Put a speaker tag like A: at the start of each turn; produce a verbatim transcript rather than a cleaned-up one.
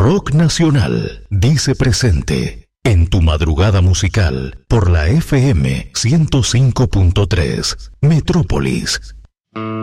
A: Rock Nacional dice presente en tu madrugada musical por la F M ciento cinco punto tres Metrópolis.